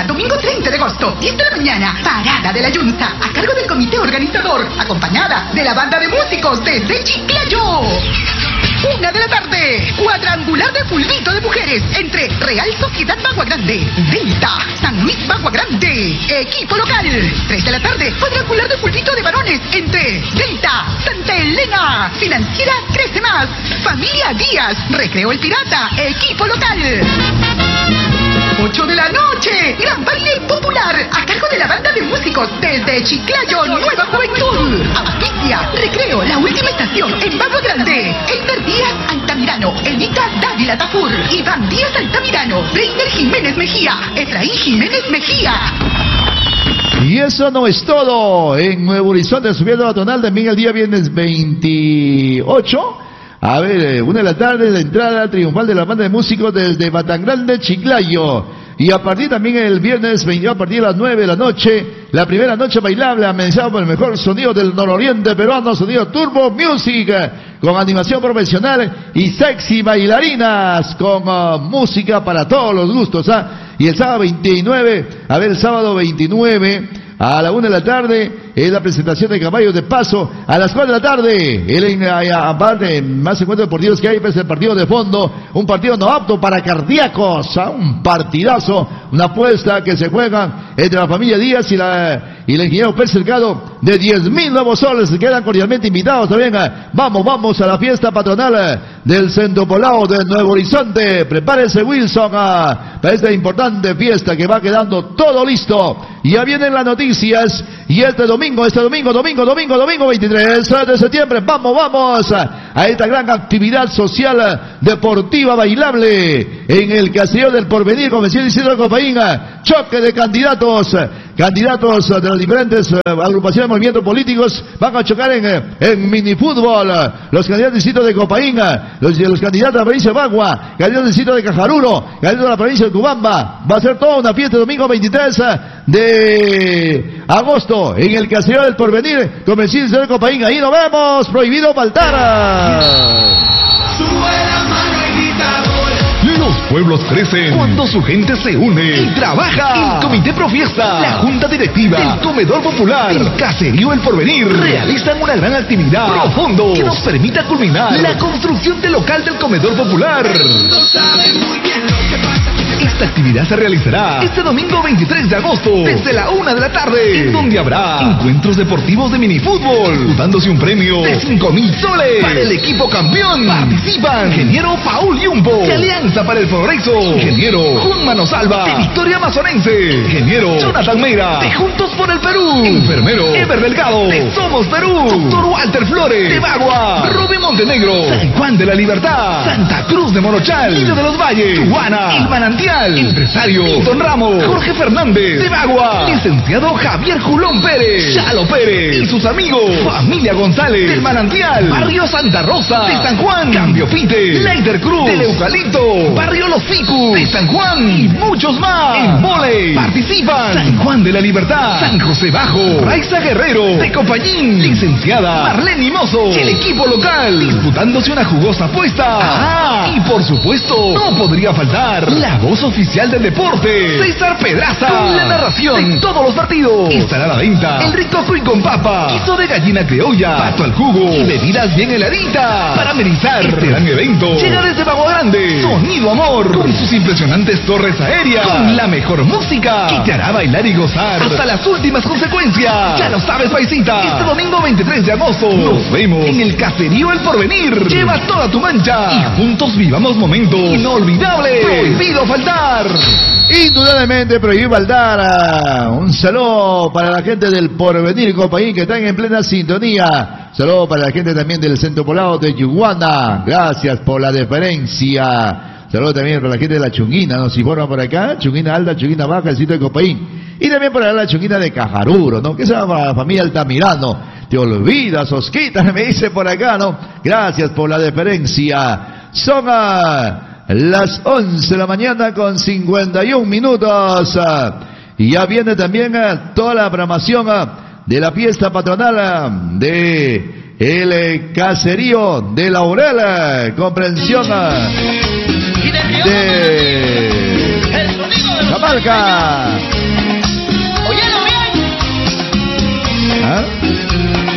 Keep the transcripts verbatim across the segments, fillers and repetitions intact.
día, domingo treinta de agosto, diez de la mañana, Parada de la Yunza, a cargo del comité organizador, acompañada de la banda de músicos desde Chiclayo. Una de la tarde, cuadrangular de fulbito de mujeres entre Real Sociedad Bagua Grande, Delta, San Luis Bagua Grande, equipo local. Tres de la tarde, cuadrangular de fulbito de varones entre Delta, Santa Elena, Financiera Crece Más, Familia Díaz, Recreo El Pirata, equipo local. Ocho de la noche, gran baile popular a cargo de la banda de músicos desde Chiclayo, Nueva Juventud. Abasticia, Recreo, la última estación en Bagua Grande. Elmer Díaz Altamirano, Elita Dávila Tafur, Iván Díaz Altamirano, Reiner Jiménez Mejía, Efraín Jiménez Mejía. Y eso no es todo. En Nuevo Horizonte, subiendo la tonal también el día viernes veintiocho. A ver, una de la tarde, la entrada triunfal de la banda de músicos desde Batangrande, Chiclayo. Y a partir también el viernes veintidós, a partir de las nueve de la noche, la primera noche bailable, amenizado por el mejor sonido del nororiente peruano, sonido Turbo Music, con animación profesional y sexy bailarinas, con uh, música para todos los gustos, ¿ah? Y el sábado veintinueve, a ver, el sábado veintinueve, a la una de la tarde, es la presentación de Caballos de Paso. A las cuatro de la tarde, el, aparte, más encuentros deportivos que hay, pues el partido de fondo, un partido no apto para cardíacos, ¿ah? Un partidazo, una apuesta que se juega entre la familia Díaz y la y el ingeniero Pérez Cercado, de diez mil nuevos soles. Quedan cordialmente invitados también. Vamos, vamos a la fiesta patronal del Centro Poblado de Nuevo Horizonte. Prepárese, Wilson, a, para esta importante fiesta que va quedando todo listo. Ya vienen las noticias. Y este domingo, este domingo, domingo, domingo, domingo veintitrés de septiembre, vamos, vamos a esta gran actividad social, deportiva, bailable, en el Castillo del Porvenir, Convención Isidro de Copaín. Choque de candidatos, candidatos de las diferentes agrupaciones de movimientos políticos, van a chocar en, en minifútbol. Los candidatos del distrito de Copaín, los, los candidatos de la provincia de Bagua, candidatos del distrito de Cajaruro, candidatos de la provincia de Cubamba. Va a ser toda una fiesta domingo veintitrés de agosto en el Castillo del Porvenir, Convención Isidro de Copaín. Ahí nos vemos, prohibido faltar. Los pueblos crecen cuando su gente se une y trabaja. El Comité Profiesta, la Junta Directiva, el Comedor Popular, el Caserío El Porvenir realizan una gran actividad profundo que nos permita culminar la construcción del local del Comedor Popular. Esta actividad se realizará este domingo veintitrés de agosto desde la una de la tarde, en donde habrá encuentros deportivos de minifútbol, dándose un premio de cinco mil soles para el equipo campeón. Participan Ingeniero Paul Yumbo de Alianza para el Progreso, Ingeniero Juan Manosalva de Victoria Amazonense, Ingeniero Jonathan Meira de Juntos por el Perú, Enfermero Ever Delgado de Somos Perú, Doctor Walter Flores de Bagua, Rubén Montenegro, San Juan de la Libertad, Santa Cruz de Morochal, Niño de los Valles, Tijuana, El Manantial, empresario Milton Ramos, Jorge Fernández de Bagua, licenciado Javier Julón Pérez, Chalo Pérez y sus amigos, familia González del Manantial, barrio Santa Rosa de San Juan, Cambio Pite, Leider Cruz del Eucalipto, barrio Los Ficus de San Juan y muchos más. En volei participan San Juan de la Libertad, San José Bajo, Raiza Guerrero de Compañín, licenciada Marlene Mozo, el equipo local disputándose una jugosa apuesta. Ajá. Y por supuesto no podría faltar la voz oficial del deporte, César Pedraza, con la narración de todos los partidos. Estará a la venta el rico cuy con papa, queso de gallina criolla, pato al jugo y bebidas bien heladitas. Para amenizar este gran evento, llega desde Bagua Grande Sonido Amor, con sus impresionantes torres aéreas, con la mejor música que te hará bailar y gozar hasta las últimas consecuencias. Ya lo sabes, paisita, este domingo veintitrés de agosto nos vemos en el Caserío El Porvenir. Lleva toda tu mancha y juntos vivamos momentos inolvidables. Prohibido faltar. Indudablemente prohibido faltar. Un saludo para la gente del Porvenir y Copaín que están en plena sintonía. Saludo para la gente también del Centro Poblado de Yuguana. Gracias por la deferencia. Saludo también para la gente de la Chunguina, nos informa por acá. Chunguina Alta, Chunguina Baja, el sitio de Copaín. Y también para la Chunguina de Cajaruro, ¿no? Que se llama la familia Altamirano. Te olvidas, Osquita, me dice por acá, ¿no? Gracias por la deferencia. Son a las once de la mañana con cincuenta y un minutos. Y ya viene también toda la programación de la fiesta patronal de el Caserío de Laurel. Comprensión de Jamalca.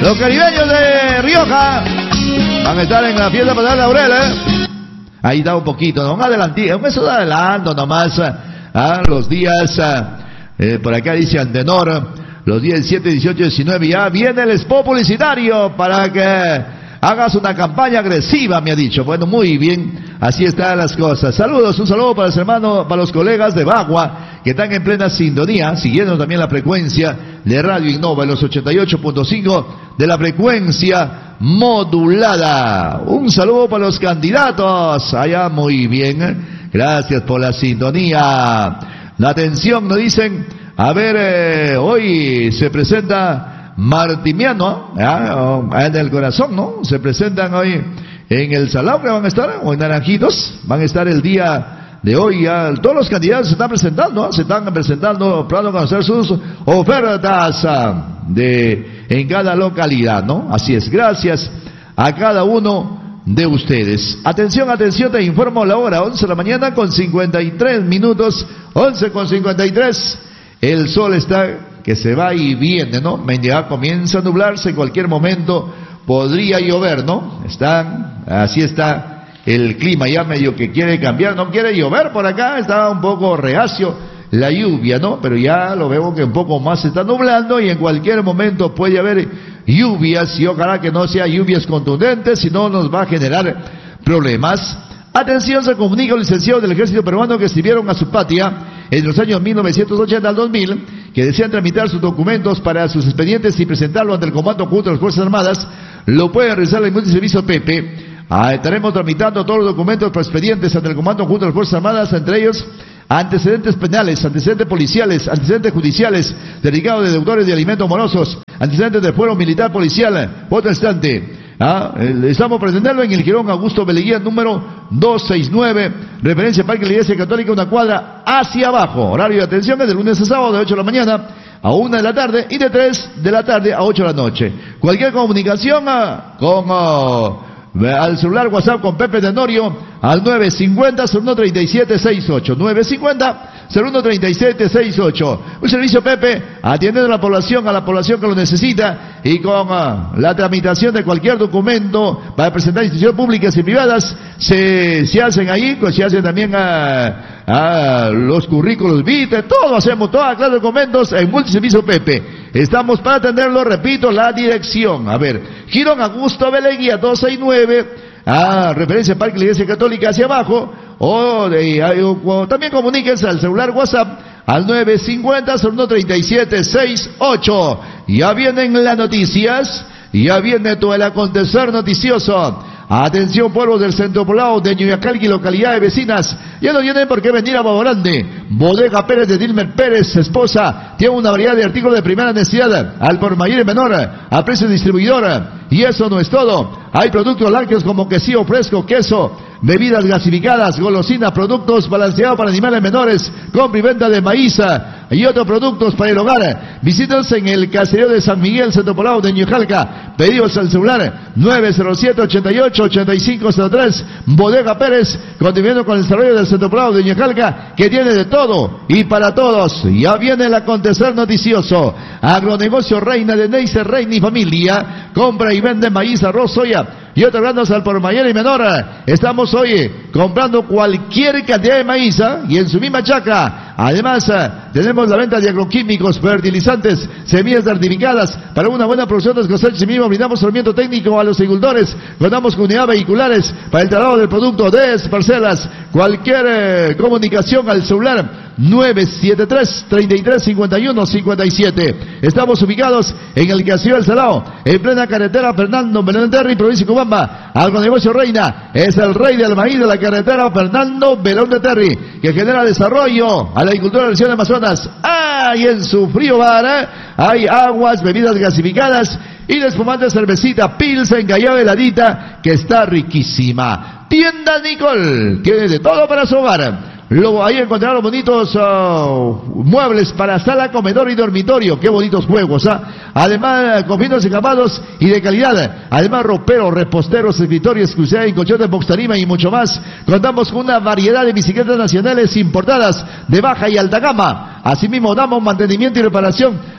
Los caribeños de Rioja van a estar en la fiesta para Laurel, ¿eh? Ahí da un poquito, ¿no? Un adelantillo, eso de adelanto nomás. A los días, eh, por acá dice Antenor, los días diecisiete, dieciocho, diecinueve, ya viene el spot publicitario para que hagas una campaña agresiva, me ha dicho. Bueno, muy bien, así están las cosas. Saludos, un saludo para los hermanos, para los colegas de Bagua, que están en plena sintonía, siguiendo también la frecuencia de Radio Innova en los ochenta y ocho punto cinco de la frecuencia modulada. Un saludo para los candidatos, allá muy bien, gracias por la sintonía. La atención, nos dicen, a ver, eh, hoy se presenta Martimiano, ¿eh? En el corazón, ¿no? Se presentan hoy en el Salao, que van a estar, o en Naranjitos, van a estar el día de hoy. Ya, todos los candidatos se están presentando, ¿eh? Se están presentando para conocer sus ofertas de en cada localidad, ¿no? Así es, gracias a cada uno de ustedes. Atención, atención, te informo la hora, once de la mañana con cincuenta y tres minutos, once con cincuenta y tres. El sol está que se va y viene, ¿no? Ya comienza a nublarse, en cualquier momento podría llover, ¿no? Están, así está el clima, ya medio que quiere cambiar, no quiere llover por acá, está un poco reacio la lluvia, ¿no? Pero ya lo veo que un poco más se está nublando y en cualquier momento puede haber lluvias, y ojalá que no sean lluvias contundentes, si no nos va a generar problemas. Atención, se comunica el licenciado del Ejército Peruano que escribieron a su patria en los años mil novecientos ochenta al dos mil, que desean tramitar sus documentos para sus expedientes y presentarlo ante el Comando Conjunto de las Fuerzas Armadas. Lo pueden realizar en el multiservicio Pepe. Ah, estaremos tramitando todos los documentos para expedientes ante el Comando Conjunto de las Fuerzas Armadas, entre ellos antecedentes penales, antecedentes policiales, antecedentes judiciales, certificado de deudores de alimentos morosos, antecedentes de fuero militar policial. Otro instante. Ah, estamos presentando en el Girón Augusto Beleguía número doscientos sesenta y nueve, referencia Parque de la Iglesia Católica, una cuadra hacia abajo. Horario de atención es de lunes a sábado de ocho de la mañana a una de la tarde y de tres de la tarde a ocho de la noche. Cualquier comunicación ah, con oh, al celular WhatsApp con Pepe Tenorio al nueve cincuenta, cero uno treinta y siete sesenta y ocho, nueve cincuenta, cero uno treinta y siete sesenta y ocho. Un servicio Pepe atiendiendo a la población, a la población que lo necesita, y con uh, la tramitación de cualquier documento para presentar instituciones públicas y privadas, se, se hacen ahí, pues se hacen también a, a los currículos vitae, todo hacemos, toda clase de documentos en multiservicio Pepe. Estamos para atenderlo, repito, la dirección. A ver, Girón Augusto Beleguía doscientos sesenta y nueve, ah, referencia Parque de la Iglesia Católica hacia abajo, o, de, o, o también comuníquense al celular WhatsApp al nueve cincuenta, cero uno treinta y siete sesenta y ocho. Ya vienen las noticias, ya viene todo el acontecer noticioso. Atención, pueblos del centro poblado de Ñuñacalqui y localidades vecinas, ya no tienen por qué venir a Baborande. Bodega Pérez de Dilmer Pérez, esposa, tiene una variedad de artículos de primera necesidad, al por mayor y menor, a precio distribuidora. Y eso no es todo, hay productos lácteos como quesillo fresco, queso, bebidas gasificadas, golosinas, productos balanceados para animales menores, compra y venta de maíz y otros productos para el hogar. Visítanos en el caserío de San Miguel, centro poblado de Ñuñacalca. Pedidos al celular nueve cero siete, ochenta y ocho, ochenta y cinco cero tres. Bodega Pérez, continuando con el desarrollo del centro poblado de Ñuñacalca, que tiene de todo y para todos. Ya viene el acontecer noticioso. Agronegocio Reina de Neisser Reina y familia, compra y vende maíz, arroz, soya y otros granos al por mayor y menor. Estamos hoy comprando cualquier cantidad de maíz, ¿eh? Y en su misma chacra. Además, eh, tenemos la venta de agroquímicos, fertilizantes, semillas certificadas para una buena producción de cosechas. Y mismo brindamos asesoramiento técnico a los agricultores. Contamos con unidades vehiculares para el traslado del producto de parcelas. Cualquier eh, comunicación al celular nueve siete tres, treinta y tres, cincuenta y uno, cincuenta y siete. Estamos ubicados en el Caserío del Salao, en plena carretera Fernando Belón de Terry, provincia de Cobamba. Agronegocio Reina es el rey del maíz de la carretera Fernando Belón de Terry, que genera desarrollo a la agricultura de la región de Amazonas. Ah, y en su frío bar ¿eh? hay aguas, bebidas gasificadas y la espumante cervecita Pilsen Callao heladita, que está riquísima. Tienda Nicole, que de todo para su hogar. Luego ahí encontrarán bonitos uh, muebles para sala, comedor y dormitorio. Qué bonitos juegos, ¿ah? ¿eh? Además, con vinos encapados y de calidad. Además, roperos, reposteros, escritorios, exclusivos, colchones, box tarima y mucho más. Contamos con una variedad de bicicletas nacionales importadas de baja y alta gama. Asimismo, damos mantenimiento y reparación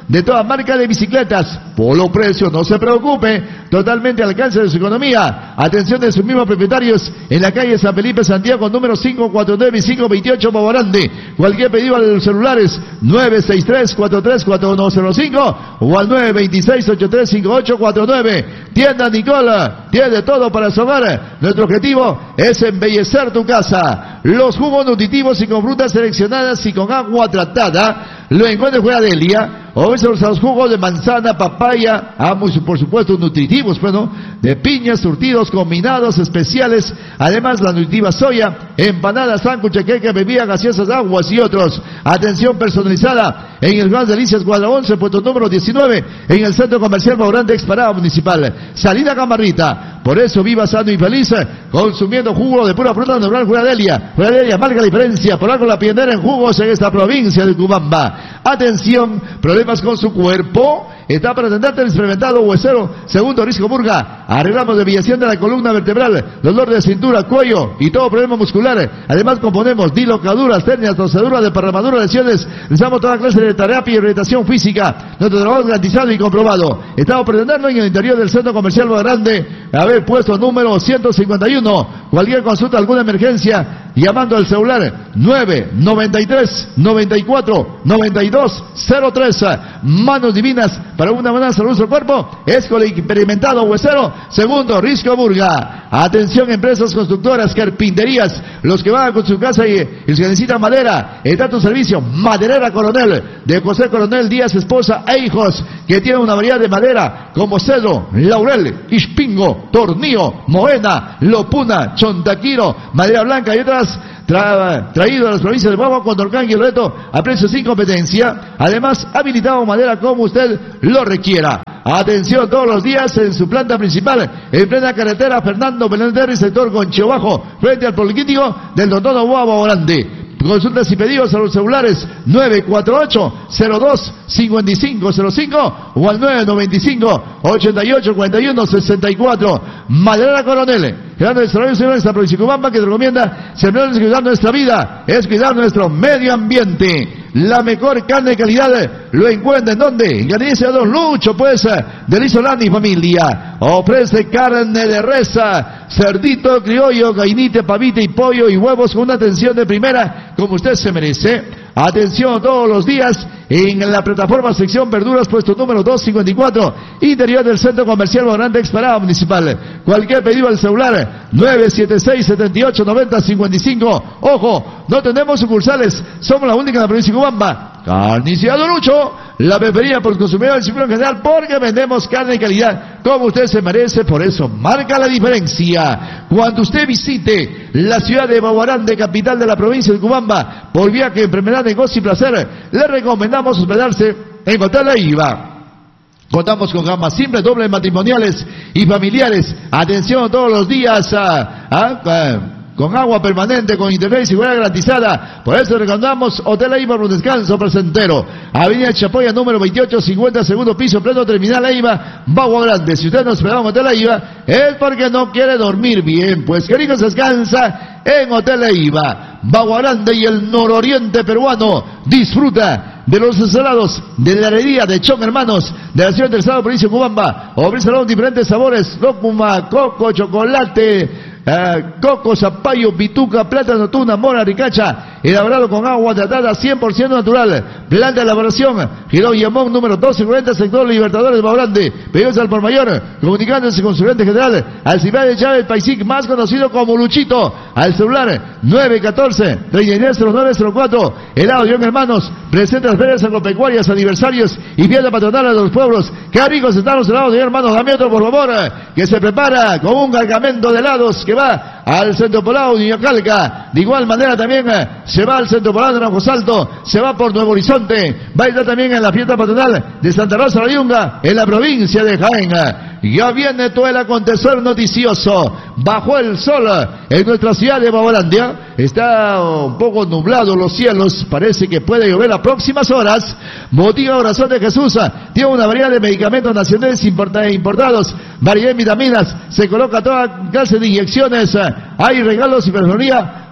de toda marca de bicicletas. Polo Precio, no se preocupe, totalmente al alcance de su economía. Atención de sus mismos propietarios en la calle San Felipe Santiago, número cinco cuatro nueve cinco dos ocho, Baborande. Cualquier pedido a los celulares nueve seis tres cuatro tres cuatro uno cero cinco o al nueve dos seis ocho tres cinco ocho cuatro nueve. Tienda Nicola, tiene todo para su hogar. Nuestro objetivo es embellecer tu casa. Los jugos nutritivos y con frutas seleccionadas y con agua tratada lo encuentra en Jugadelia. O los jugos de manzana, papaya, ah, muy, por supuesto nutritivos, bueno, de piñas, surtidos, combinados, especiales, además la nutritiva soya, empanadas, sándwiches, queque, bebidas gaseosas, aguas y otros. Atención personalizada en el Gran Delicias Cuadra once, puesto número diecinueve, en el Centro Comercial Baurande, ex Parada Municipal. Salida Gamarrita. Por eso viva sano y feliz, consumiendo jugo de pura fruta natural Jugadelia. Jugadelia marca la diferencia, por algo la pionera en jugos en esta provincia de Cubamba. Atención, problemas con su cuerpo, está para atenderte el experimentado huesero Segundo Risco Burga. Arreglamos desviación de la columna vertebral, dolor de cintura, cuello y todo problema muscular. Además componemos dilocaduras, hernias, torceduras, desparramaduras, lesiones. Realizamos toda clase de terapia y rehabilitación física. Nuestro trabajo es garantizado y comprobado. Estamos pretendiendo en el interior del Centro Comercial Grande, haber puesto número ciento cincuenta y uno. Cualquier consulta, alguna emergencia, llamando al celular nueve noventa y tres noventa y cuatro noventa y dos cero tres. Manos divinas para una buena salud de su cuerpo es con el experimentado huesero Segundo Risco Burga. Atención, empresas constructoras, carpinterías, los que van con su casa y, y se necesitan madera, está tu servicio Maderera Coronel, de José Coronel Díaz, esposa e hijos, que tiene una variedad de madera como cedro, laurel, ispingo, tornillo, moena, lopuna, chontaquiro, madera blanca y otras. Tra, traído a las provincias de Guagua, Condorcán y Loreto a precios sin competencia. Además, habilitado madera como usted lo requiera. Atención todos los días en su planta principal, en plena carretera Fernando Belenderri, sector Conchio Bajo, frente al Poliquítico del Doctor Novoa Baborande. Consultas y pedidos a los celulares nueve cuatro ocho cero dos cinco cinco cero cinco o al nueve nueve cinco ochenta y ocho cuarenta y uno sesenta y cuatro. Maderera Coronel, creando desarrollo en esta provincia de Cubamba, que te recomienda sembrar y cuidar nuestra vida, es cuidar nuestro medio ambiente. La mejor carne de calidad lo encuentra en donde, en Galicia Don Lucho, pues, de Lizolani familia. Ofrece carne de res, cerdito, criollo, gallinita, pavita y pollo y huevos con una atención de primera, como usted se merece. Atención todos los días en la plataforma sección verduras, puesto número doscientos cincuenta y cuatro, interior del Centro Comercial Baurande, ex Parada Municipal. Cualquier pedido al celular nueve siete seis siete ocho nueve cero cinco cinco. Ojo, no tenemos sucursales, somos la única en la provincia de Cubamba. Carnicería Don Lucho, la preferida por los consumidores del círculo en general, porque vendemos carne de calidad como usted se merece. Por eso marca la diferencia. Cuando usted visite la ciudad de Baguarande, capital de la provincia de Cubamba, por viaje, enfermedad, negocio y placer, le recomendamos hospedarse en Hotel Eiva. Contamos con gamas simples, dobles, matrimoniales y familiares. Atención todos los días a, a, a con agua permanente, con internet y seguridad garantizada. Por eso recomendamos Hotel Eiva, un descanso placentero. Avenida Chapoya, número veintiocho cincuenta, segundo piso, pleno terminal Eiva, Bagua Grande. Si usted no espera en Hotel Eiva, es porque no quiere dormir bien. Pues queridos, descansa en Hotel Eiva, Bagua Grande y el nororiente peruano. Disfruta de los salados de la heredia de Chon Hermanos, de la ciudad del Estado, provincia de Cubamba. Ofrecen diferentes sabores: lócuma, coco, chocolate, Uh, coco, zapallo, pituca, plátano, tuna, mora, ricacha, elaborado con agua tratada cien por ciento natural. Planta de elaboración Girón Yamón, número doce cuarenta, sector Libertadores de Baurande. Pedidos al por mayor, comunicándose con su gerente general Alcibiades de Chávez Paisic, más conocido como Luchito, al celular nueve uno cuatro, tres nueve cero nueve cero cuatro. Helado John Hermanos presenta las ferias agropecuarias, aniversarios y fiesta patronal de los pueblos. Qué ricos están los helados de Hermanos. Dame otro, por favor, que se prepara con un cargamento de helados que va al Centro Poblado de Ñacalca. De igual manera también eh, se va al Centro Poblado de Naranjo Salto, se va por Nuevo Horizonte, va a estar también en la fiesta patronal de Santa Rosa la Yunga, en la provincia de Jaén. Ya viene todo el acontecer noticioso bajo el sol en nuestra ciudad de Babolandia. Está un poco nublado los cielos, parece que puede llover las próximas horas. Botica Corazón de Jesús tiene una variedad de medicamentos nacionales importados, variedad de vitaminas, se coloca toda clase de inyecciones, hay regalos y personería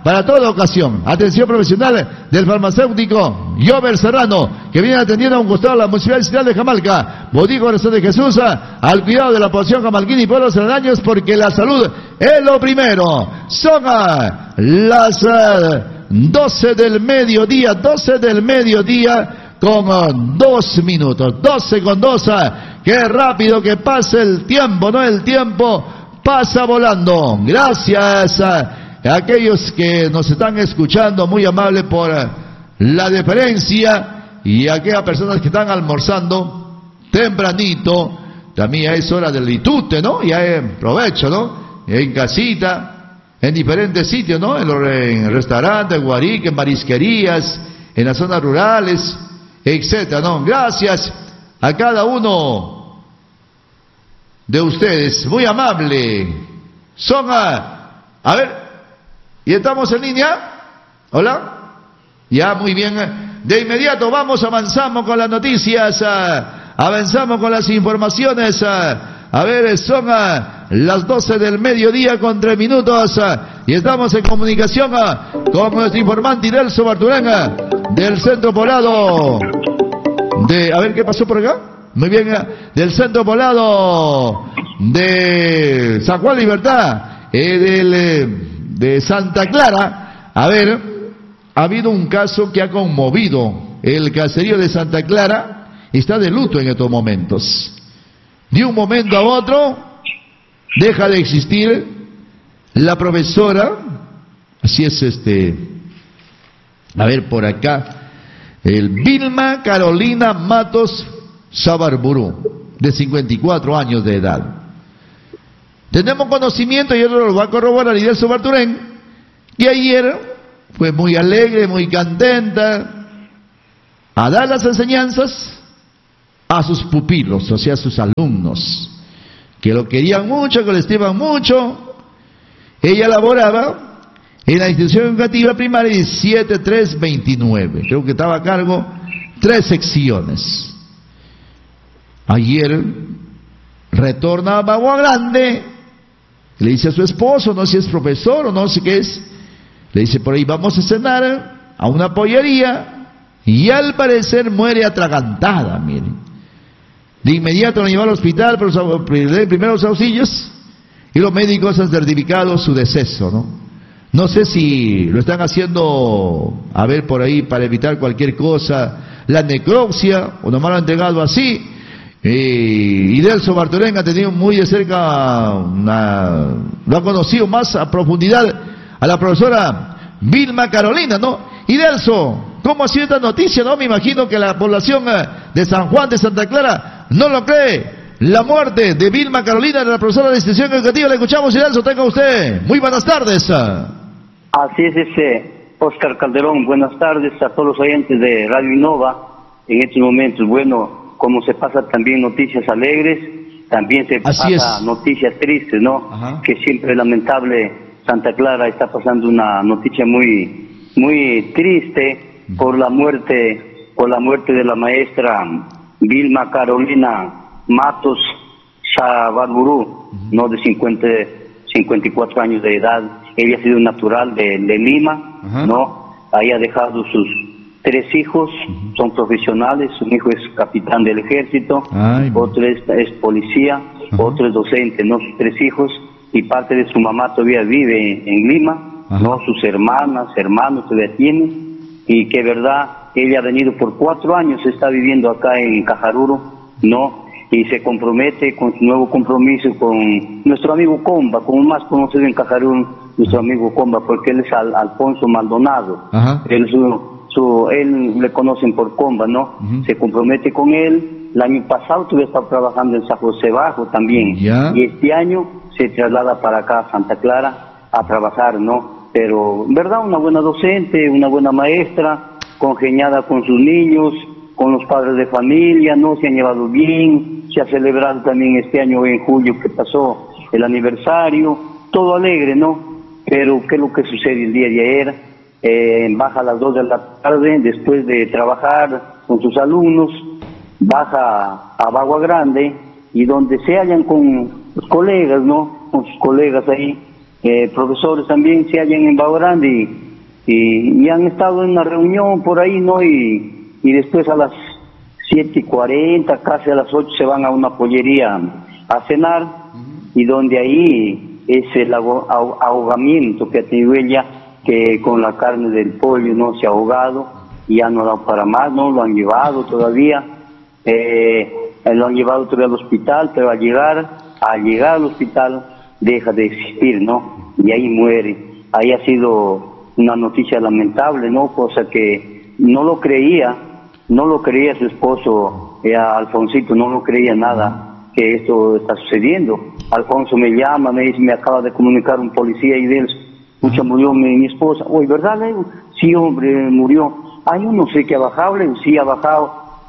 para toda ocasión. Atención profesional del farmacéutico Jover Serrano, que viene atendiendo a un costado de la Municipalidad Distrital de Jamalca. Bodigo Corazón de Jesús, al cuidado de la población jamalquina y pueblos aledaños, porque la salud es lo primero. Son las doce del mediodía, doce del mediodía con dos minutos, doce con dos. Qué rápido que pasa el tiempo, ¿no? El tiempo pasa volando. Gracias a aquellos que nos están escuchando, muy amable por la deferencia, y a aquellas personas que están almorzando tempranito. También ya es hora del ditute, ¿no? Ya provecho, ¿no? En casita, en diferentes sitios, ¿no? En, los, en restaurantes, guariques, marisquerías, en las zonas rurales, etcétera, ¿no? Gracias a cada uno de ustedes, muy amable. Son a, a ver, ¿y estamos en línea? ¿Hola? Ya, muy bien. De inmediato vamos, avanzamos con las noticias, uh, avanzamos con las informaciones. Uh, a ver, son uh, las doce del mediodía con tres minutos uh, y estamos en comunicación uh, con nuestro informante Idelso Barturén uh, del Centro Poblado de, a ver, ¿qué pasó por acá? Muy bien, uh, del Centro Poblado de San Juan Libertad, eh, del, eh, de Santa Clara. A ver, ha habido un caso que ha conmovido el caserío de Santa Clara, está de luto en estos momentos. De un momento a otro deja de existir la profesora, así es este, a ver por acá, el Vilma Carolina Matos Sabarburú, de cincuenta y cuatro años de edad. Tenemos conocimiento, y él lo va a corroborar Idelso Barturén, que ayer fue muy alegre, muy contenta a dar las enseñanzas a sus pupilos, o sea, a sus alumnos, que lo querían mucho, que lo estiman mucho. Ella laboraba en la institución educativa primaria diecisiete tres veintinueve, creo que estaba a cargo tres secciones. Ayer retorna a Bagua Grande, le dice a su esposo, no sé si es profesor o no sé qué es, le dice, por ahí vamos a cenar a una pollería, y al parecer muere atragantada, miren. De inmediato la llevaron al hospital por los primeros auxilios, y los médicos han certificado su deceso, ¿no? No sé si lo están haciendo, a ver por ahí, para evitar cualquier cosa, la necropsia, o nomás lo han entregado así. Eh, Idelso Barturén ha tenido muy de cerca, una, lo ha conocido más a profundidad a la profesora Vilma Carolina, ¿no? Idelso, ¿cómo ha sido esta noticia, no? Me imagino que la población de San Juan de Santa Clara no lo cree. La muerte de Vilma Carolina, de la profesora de institución educativa. Le escuchamos, Idelso, tenga usted. Muy buenas tardes. Así es, ese Oscar Calderón. Buenas tardes a todos los oyentes de Radio Innova. En estos momentos, bueno, como se pasa también noticias alegres, también se Así pasa es. noticias tristes, ¿no? Ajá. Que siempre lamentable, Santa Clara está pasando una noticia muy, muy triste por la muerte, por la muerte de la maestra Vilma Carolina Matos Sabarburú, no, de cincuenta, cincuenta y cuatro años de edad. Ella ha sido natural de, de Lima, Ajá. ¿no? Ahí ha dejado sus tres hijos, uh-huh. son profesionales. Un hijo es capitán del ejército, Ay, otro es, es policía, uh-huh. otro es docente, ¿no? Sus tres hijos, y parte de su mamá todavía vive en, en Lima, uh-huh. ¿no? Sus hermanas, hermanos todavía tiene, y que verdad, ella ha venido por cuatro años, está viviendo acá en Cajaruro, ¿no? Y se compromete con su nuevo compromiso con nuestro amigo Comba, como más conocido en Cajaruro, nuestro amigo Comba, porque él es Al, Alfonso Maldonado. Ajá. Él, su, su, él le conocen por Comba, ¿no? Uh-huh. Se compromete con él. El año pasado tuve estado trabajando en San José Bajo también. Yeah. Y este año se traslada para acá a Santa Clara a trabajar, ¿no? Pero, ¿verdad? Una buena docente, una buena maestra, congeniada con sus niños, con los padres de familia, ¿no? Se han llevado bien. Se ha celebrado también este año en julio que pasó el aniversario. Todo alegre, ¿no? Pero ¿qué es lo que sucede el día de ayer? Eh, baja a las dos de la tarde, después de trabajar con sus alumnos, baja a Bagua Grande, y donde se hallan con los colegas, ¿no? Con sus colegas ahí, eh, profesores también se hallan en Baorán y, y, y han estado en una reunión por ahí, ¿no? Y, y después a las siete y cuarenta, casi a las ocho, se van a una pollería a cenar, uh-huh. y donde ahí es el ahogamiento que ha tenido ella, que con la carne del pollo no se ha ahogado, y ya no ha dado para más, no lo han llevado todavía, eh, lo han llevado todavía al hospital, pero al llegar, al llegar al hospital deja de existir, ¿no? Y ahí muere. Ahí ha sido una noticia lamentable, ¿no? Cosa que no lo creía, no lo creía su esposo, eh, Alfonsito, no lo creía nada que esto está sucediendo. Alfonso me llama, me dice, me acaba de comunicar un policía y de él, mucha murió mi, mi esposa. Oye, ¿verdad? Le digo, sí, hombre, murió. Ay, yo no sé qué ha bajado, le digo, sí ha bajado,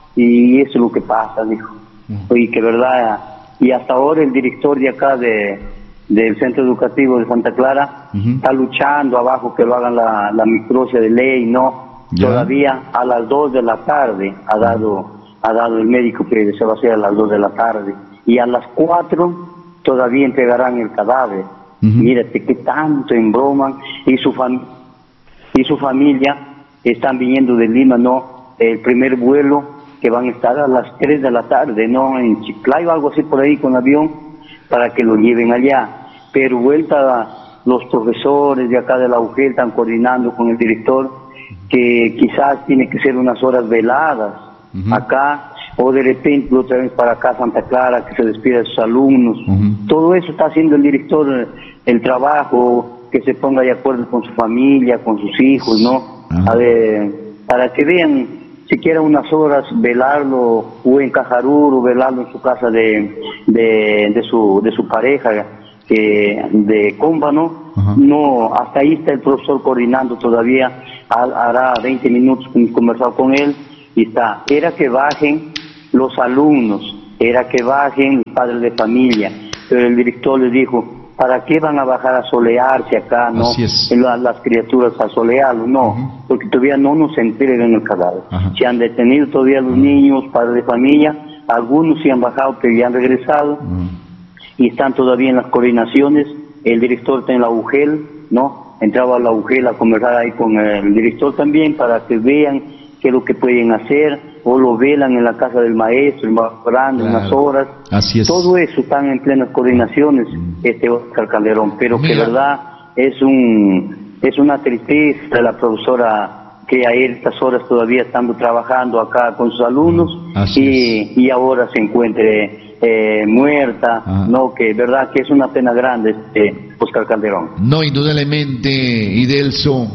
y eso es lo que pasa, dijo. Oye, que verdad, y hasta ahora el director de acá de del Centro Educativo de Santa Clara uh-huh. está luchando abajo que lo hagan la, la microsia de ley, no, ¿ya? Todavía a las dos de la tarde ha dado, ha dado el médico que se va a hacer a las dos de la tarde, y a las cuatro todavía entregarán el cadáver. Uh-huh. Mírate qué tanto embroman, y su fam y su familia están viniendo de Lima, no, el primer vuelo que van a estar a las tres de la tarde, no, en Chiclayo, algo así por ahí con avión, para que lo lleven allá. Pero vuelta, los profesores de acá de la U G E L están coordinando con el director, que quizás tiene que ser unas horas veladas uh-huh. acá, o de repente lo traen para acá Santa Clara, que se despida de sus alumnos. Uh-huh. Todo eso está haciendo el director, el trabajo, que se ponga de acuerdo con su familia, con sus hijos, ¿no? Uh-huh. A ver, para que vean, siquiera unas horas, velarlo o en Cajaruro, velarlo en su casa de de, de su de su pareja, que de Comba, ¿no? Uh-huh. No, hasta ahí está el profesor coordinando todavía, hará veinte minutos que hemos conversado con él, y está, era que bajen los alumnos, era que bajen los padres de familia, pero el director les dijo, ¿para qué van a bajar a solearse acá, no? La, las criaturas a solearlo, no, uh-huh. porque todavía no nos entregan el cadáver. Uh-huh. Se han detenido todavía los uh-huh. niños, padres de familia, algunos se han bajado pero ya han regresado, uh-huh. y están todavía en las coordinaciones. El director está en la U G E L, ¿no? Entraba a la U G E L a conversar ahí con el director también para que vean qué es lo que pueden hacer, o lo velan en la casa del maestro, en Baorán, claro. unas horas. Así es. Todo eso están en plenas coordinaciones, mm. este Oscar Calderón, pero Mira. que verdad es un es una tristeza de la profesora que a estas horas todavía estando trabajando acá con sus alumnos y, y ahora se encuentre eh, muerta, ah. no, que verdad que es una pena grande, este Oscar Calderón. No, indudablemente, Idelso,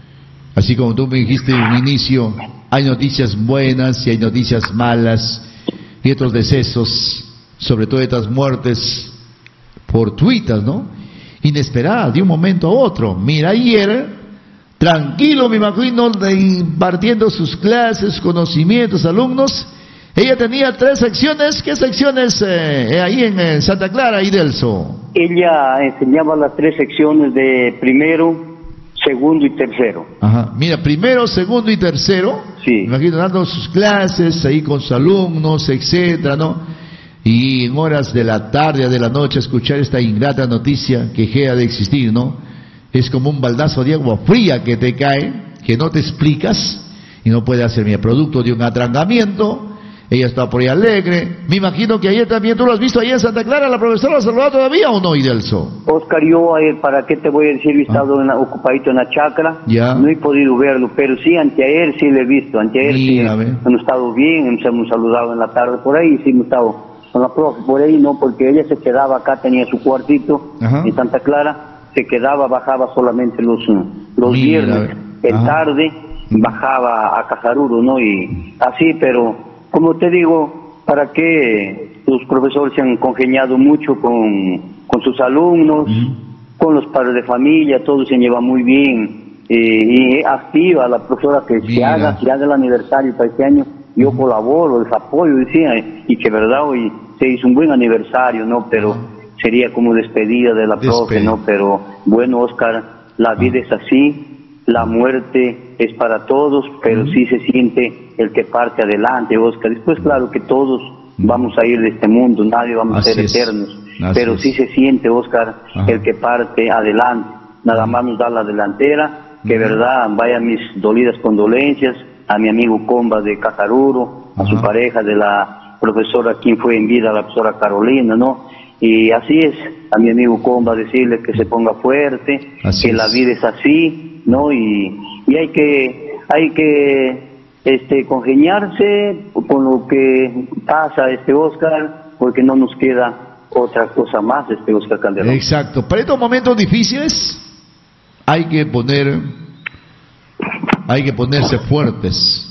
así como tú me dijiste en un inicio, hay noticias buenas y hay noticias malas, y otros decesos, sobre todo estas muertes fortuitas, ¿no? Inesperadas, de un momento a otro. Mira, ayer, tranquilo, me imagino, impartiendo sus clases, conocimientos, alumnos, ella tenía tres secciones. ¿Qué secciones eh, ahí en eh, Santa Clara, Idelso? Ella enseñaba las tres secciones de primero, segundo y tercero. Ajá. Mira, primero, segundo y tercero. Sí. Me imagino dando sus clases ahí con sus alumnos, etcétera, ¿no? Y en horas de la tarde, de la noche, escuchar esta ingrata noticia que deja de existir, ¿no? Es como un baldazo de agua fría que te cae, que no te explicas, y no puede hacer, mira, producto de un atrancamiento. Ella está por ahí alegre. Me imagino que ayer también, ¿tú lo has visto ahí en Santa Clara? ¿La profesora la saludó todavía o no, Idelso? Oscar, yo, eh, ¿para qué te voy a decir? He estado ah. en la, ocupadito en la chacra. Ya. No he podido verlo, pero sí, anteayer sí lo he visto. Anteayer sí hemos estado bien, nos hemos saludado en la tarde por ahí, sí hemos estado con la profe por ahí, ¿no? Porque ella se quedaba acá, tenía su cuartito Ajá. en Santa Clara, se quedaba, bajaba solamente los, los viernes, en tarde, bajaba a Cajaruro, ¿no? Y así, pero... Como te digo, para que los profesores se han congeniado mucho con, con sus alumnos, uh-huh. con los padres de familia, todos se llevan muy bien, eh, y activa la profesora que Mira. se haga, se haga el aniversario para este año, yo uh-huh. colaboro, les apoyo, decía, y que verdad hoy se hizo un buen aniversario, ¿no? Pero uh-huh. sería como despedida de la Desped. profe, ¿no? Pero bueno, Oscar, la vida uh-huh. es así. La muerte es para todos, pero uh-huh. sí se siente el que parte adelante, Oscar. Después, claro que todos vamos a ir de este mundo, nadie vamos Así a ser es. eternos. Así pero es. Sí se siente, Oscar, Ajá. el que parte adelante, nada más nos da la delantera, que uh-huh. verdad, vaya mis dolidas condolencias a mi amigo Comba de Cajaruro, a uh-huh. su pareja de la profesora, quien fue en vida, la profesora Carolina, ¿no? Y así es, a mi amigo Comba decirle que se ponga fuerte, así que es. La vida es así, ¿no? Y, y hay que, hay que, este, congeniarse con lo que pasa, este Oscar, porque no nos queda otra cosa más, este Oscar Calderón. Exacto. Para estos momentos difíciles hay que poner, hay que ponerse fuertes.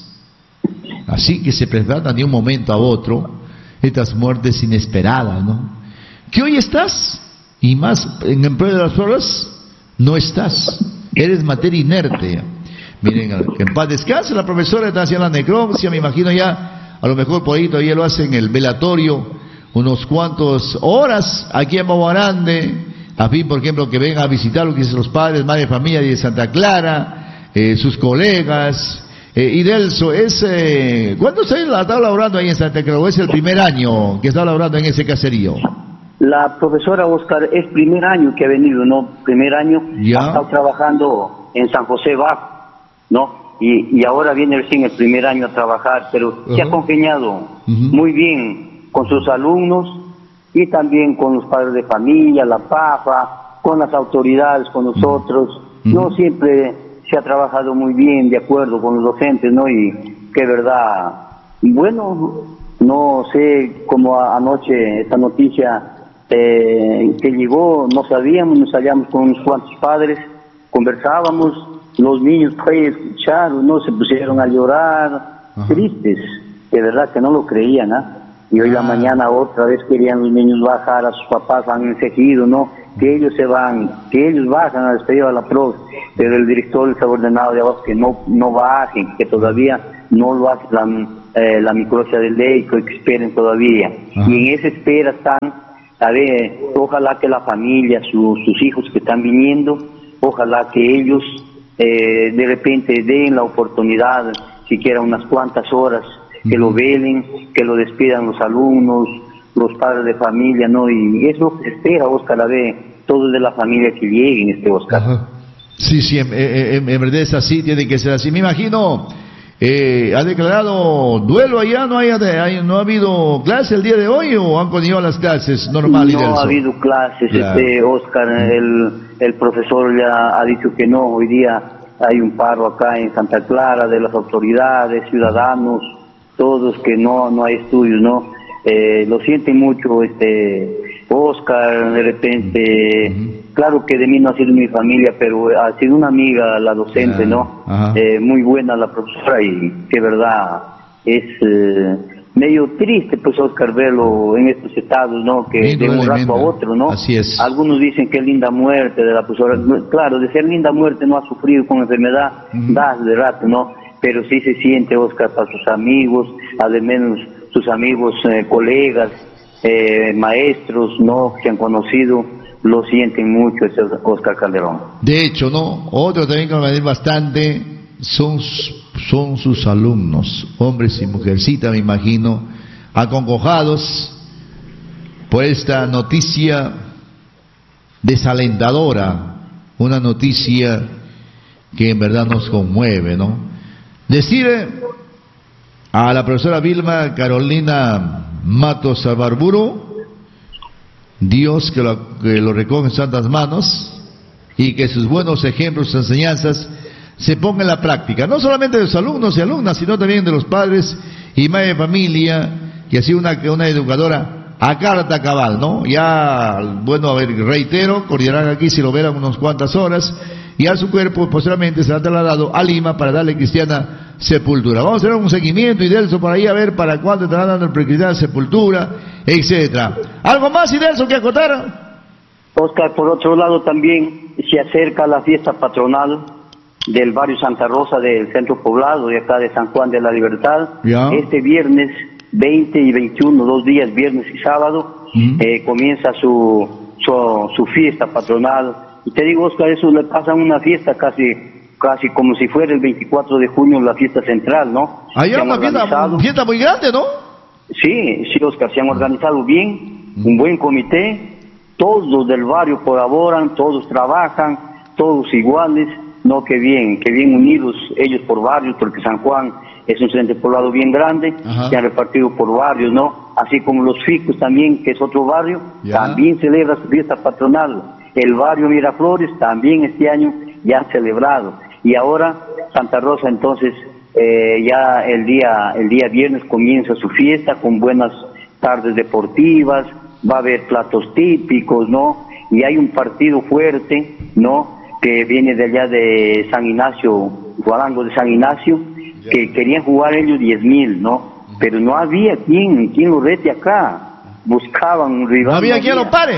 Así que se presentan de un momento a otro estas muertes inesperadas, ¿no? Que hoy estás, y más en el empleo de las horas, no estás. Eres materia inerte. Miren, en paz descanse, la profesora está haciendo la necropsia, me imagino ya, a lo mejor por ahí todavía lo hacen en el velatorio, unos cuantos horas aquí en Bogarande, a fin, por ejemplo, que vengan a visitar lo que dicen los padres, madre de familia de Santa Clara, eh, sus colegas. Eh, Idelso, es, eh, ¿cuándo se está laborando ahí en Santa Clara? ¿O es el primer año que está laborando en ese caserío? La profesora Oscar es primer año que ha venido, ¿no? Primer año, ¿ya? Ha estado trabajando en San José Bajo, ¿no? Y, y ahora viene recién el primer año a trabajar, pero uh-huh. se ha congeniado uh-huh. muy bien con sus alumnos y también con los padres de familia, la P A F A, con las autoridades, con nosotros. Uh-huh. No siempre se ha trabajado muy bien, de acuerdo con los docentes, ¿no? Y que verdad, bueno, no sé cómo anoche esta noticia eh, que llegó, no sabíamos, nos hallamos con unos cuantos padres, conversábamos, los niños pues escucharon, no se pusieron a llorar, Ajá. tristes, de verdad que no lo creían, ¿ah? ¿eh? Y hoy ah. la mañana otra vez querían los niños bajar, a sus papás han exigido, ¿no? Que ellos se van, que ellos bajan a despedir a la profe, pero el director les ha ordenado de abajo que no, no bajen, que todavía no lo hace la, eh, la microcia del ley, que esperen todavía. Ajá. Y en esa espera están, a ver, ojalá que la familia, su, sus hijos que están viniendo, ojalá que ellos eh, de repente den la oportunidad, siquiera unas cuantas horas, que lo velen, que lo despidan los alumnos, los padres de familia, ¿no? Y es lo que se espera, Oscar, a ver, todos de la familia que lleguen, este Oscar. Ajá. Sí, sí, en, en, en verdad es así, tiene que ser así. Me imagino, eh, ¿ha declarado duelo allá? ¿No, hay, hay, ¿No ha habido clase el día de hoy o han continuado las clases normales? No ha habido clases, claro. este Oscar, el, el profesor ya ha dicho que no, hoy día hay un paro acá en Santa Clara de las autoridades, ciudadanos, todos que no no hay estudios, ¿no? Eh, lo sienten mucho, este Oscar, de repente, uh-huh. claro que de mí no ha sido mi familia, pero ha sido una amiga, la docente, ¿no? Uh-huh. Eh, muy buena la profesora y que verdad es eh, medio triste, pues Oscar, verlo en estos estados, ¿no? Que de un rato a otro, ¿no? Así es. Algunos dicen que linda muerte de la profesora, uh-huh. claro, de ser linda muerte no ha sufrido con enfermedad, uh-huh. da de rato, ¿no? Pero sí se siente, Oscar, para sus amigos, al menos sus amigos, eh, colegas, eh, maestros, ¿no? Que han conocido, lo sienten mucho, ese Oscar Calderón. De hecho, ¿no? Otro también que me bastante son, son sus alumnos, hombres y mujercitas, me imagino, acongojados por esta noticia desalentadora, una noticia que en verdad nos conmueve, ¿no? Decirle a la profesora Vilma Carolina Matos Albarburu, Dios que lo, que lo recoge en santas manos y que sus buenos ejemplos, sus enseñanzas se pongan en la práctica, no solamente de los alumnos y alumnas, sino también de los padres y madres de familia, que ha sido una, una educadora a carta cabal, ¿no? Ya, bueno, a ver, reitero, coordinarán aquí si lo verán unas cuantas horas, y a su cuerpo posteriormente será trasladado a Lima para darle cristiana sepultura. Vamos a hacer un seguimiento, Idelso, por ahí a ver para cuándo estarán dando el cristiana sepultura, etcétera. ¿Algo más, Idelso, que acotar? Oscar, por otro lado también se acerca la fiesta patronal del barrio Santa Rosa del centro poblado de acá de San Juan de la Libertad. ¿Ya? Este viernes veinte y veintiuno, dos días, viernes y sábado, uh-huh. eh, comienza su, su su fiesta patronal. Y te digo, Oscar, eso le pasa una fiesta casi casi como si fuera el veinticuatro de junio la fiesta central, ¿no? Hay una fiesta, fiesta muy grande, ¿no? Sí, sí, Oscar, se han organizado bien, uh-huh. un buen comité, todos del barrio colaboran, todos trabajan, todos iguales, no, que bien, que bien unidos ellos por barrios, porque San Juan es un centro poblado bien grande, se han repartido por barrios, ¿no? Así como los Ficos también, que es otro barrio, ya. También celebra su fiesta patronal. El barrio Miraflores también este año ya ha celebrado. Y ahora Santa Rosa entonces eh, ya el día, el día viernes comienza su fiesta con buenas tardes deportivas, va a haber platos típicos, ¿no? Y hay un partido fuerte, ¿no? Que viene de allá de San Ignacio, Guarango de San Ignacio, que querían jugar ellos diez mil, ¿no? Pero no había quien, quien lo rete acá. Buscaban un rival. No había no quien había. Lo pare.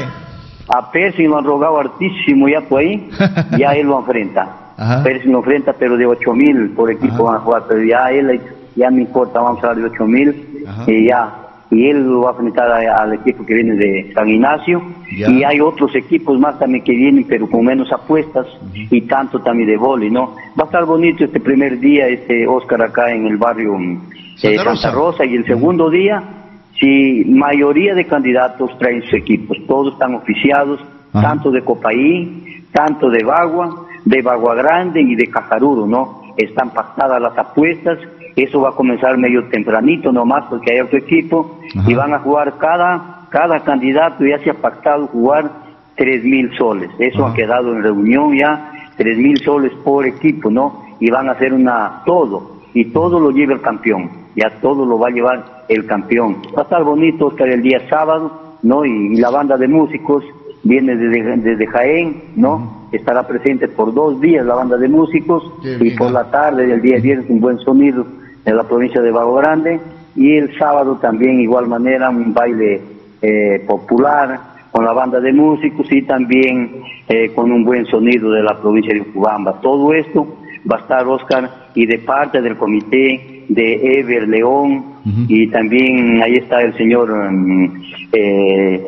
A Percy lo han rogado hartísimo ya por ahí, ya él lo enfrenta. Ajá. Percy lo enfrenta, pero de ocho mil por equipo Ajá. van a jugar, pero ya él, ya no importa, vamos a hablar de ocho mil, y ya. Y él lo va a enfrentar a, al equipo que viene de San Ignacio, ya. Y hay otros equipos más también que vienen, pero con menos apuestas, uh-huh. Y tanto también de vóley, ¿no? Va a estar bonito este primer día, este Oscar, acá en el barrio eh, Santa, Rosa. Santa Rosa, y el segundo uh-huh. día, sí, mayoría de candidatos traen sus equipos, todos están oficiados, uh-huh. Tanto de Copaí, tanto de Bagua, de Bagua Grande y de Cajaruro, ¿no? Están pactadas las apuestas. Eso va a comenzar medio tempranito nomás porque hay otro equipo. Ajá. Y van a jugar cada cada candidato, ya se ha pactado jugar tres mil soles. Eso Ajá. ha quedado en reunión ya, tres mil soles por equipo, ¿no? Y van a hacer una todo, y todo lo lleva el campeón, ya todo lo va a llevar el campeón. Va a estar bonito, Oscar, el día sábado, ¿no? Y, y la banda de músicos viene desde, desde Jaén, ¿no? Uh-huh. Estará presente por dos días la banda de músicos, y por la tarde del día viernes un buen sonido en la provincia de Bago Grande, y el sábado también igual manera un baile eh, popular con la banda de músicos y también eh, con un buen sonido de la provincia de Ucubamba. Todo esto va a estar, Oscar, y de parte del comité de Ever León, uh-huh. Y también ahí está el señor um, eh,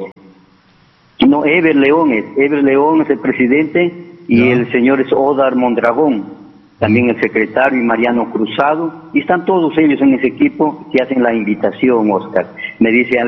no, Ever León es, Ever León es el presidente, y no. El señor es Odar Mondragón, también el secretario, y Mariano Cruzado, y están todos ellos en ese equipo que hacen la invitación, Oscar. Me dice